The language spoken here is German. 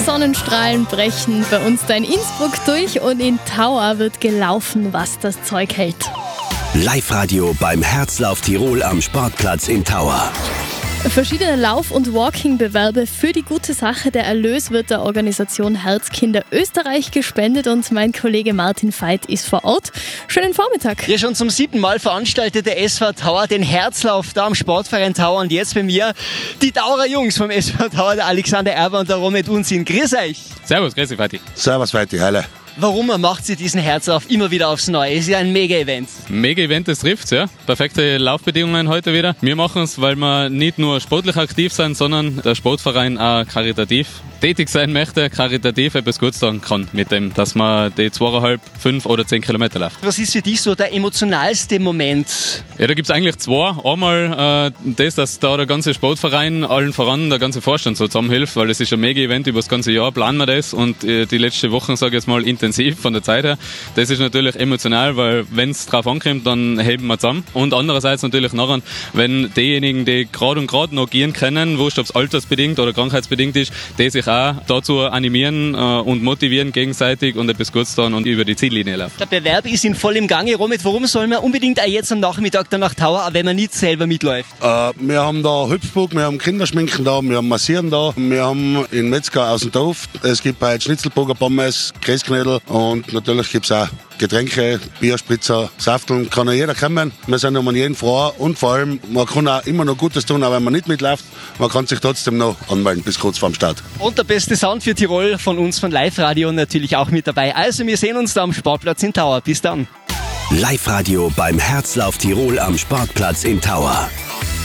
Sonnenstrahlen brechen bei uns da in Innsbruck durch und in Tauer wird gelaufen, was das Zeug hält. Live-Radio beim Herzlauf Tirol am Sportplatz in Tauer. Verschiedene Lauf- und Walking-Bewerbe für die gute Sache. Der Erlös wird der Organisation Herzkinder Österreich gespendet und mein Kollege Martin Veit ist vor Ort. Schönen Vormittag. Ja, schon zum 7. Mal veranstaltete SV Tauer den Herzlauf da am Sportverein Tauer und jetzt bei mir die Taurer Jungs vom SV Tauer, der Alexander Erber und der Romet Unsin. Grüß euch. Servus, grüß dich, Vati. Servus, Vati, heile. Warum macht sie diesen Herzlauf immer wieder aufs Neue? Es ist ja ein Mega-Event. Mega-Event, das trifft's, ja. Perfekte Laufbedingungen heute wieder. Wir machen es, weil wir nicht nur sportlich aktiv sind, sondern der Sportverein auch karitativ tätig sein möchte, karitativ etwas Gutes tun kann mit dem, dass man die 2,5, 5 oder 10 Kilometer läuft. Was ist für dich so der emotionalste Moment? Ja, da gibt's eigentlich zwei. Einmal dass da der ganze Sportverein, allen voran der ganze Vorstand so zusammenhilft, weil es ist ein Mega-Event, über das ganze Jahr planen wir das und die letzten Wochen, sage ich jetzt mal, intensiv von der Zeit her. Das ist natürlich emotional, weil wenn es drauf ankommt, dann heben wir zusammen. Und andererseits natürlich nachher, wenn diejenigen, die gerade noch gehen können, wurscht ob es altersbedingt oder krankheitsbedingt ist, die sich auch dazu animieren und motivieren gegenseitig und etwas Gutes tun und über die Ziellinie laufen. Der Bewerb ist in vollem Gange. Romet, warum soll man unbedingt auch jetzt am Nachmittag dann nach Tauer, auch wenn man nicht selber mitläuft? Wir haben da Hüpfburg, wir haben Kinderschminken da, wir haben Massieren da, wir haben in Metzger aus dem Dorf, es gibt bei Schnitzelburger Pommes, Käsknödel und natürlich gibt es auch Getränke, Bier, Spritzer, Safteln, kann ja jeder kommen. Wir sind um jeden froh und vor allem, man kann auch immer noch Gutes tun, auch wenn man nicht mitläuft. Man kann sich trotzdem noch anmelden bis kurz vorm Start. Und der beste Sound für Tirol von uns von Live-Radio natürlich auch mit dabei. Also wir sehen uns da am Sportplatz in Tauer. Bis dann. Live-Radio beim Herzlauf Tirol am Sportplatz in Tauer.